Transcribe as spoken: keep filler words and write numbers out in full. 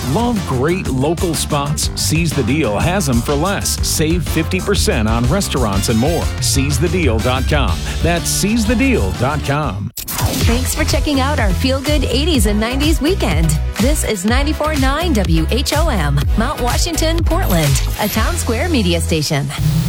Love great local spots? Seize the Deal has them for less. Save fifty percent on restaurants and more. seize the deal dot com. That's seize the deal dot com. Thanks for checking out our Feel Good eighties and nineties weekend. This is ninety-four point nine W H O M, Mount Washington, Portland, a Town Square media station.